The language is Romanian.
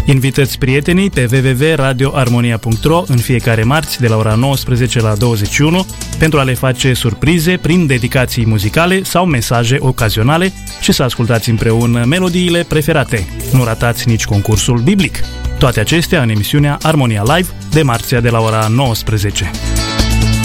Invitați prietenii pe www.radioarmonia.ro în fiecare marți de la ora 19 la 21 pentru a le face surprize prin dedicații muzicale sau mesaje ocazionale și să ascultați împreună melodiile preferate. Nu ratați nici concursul biblic. Toate acestea în emisiunea Armonia Live de marțea de la ora 19.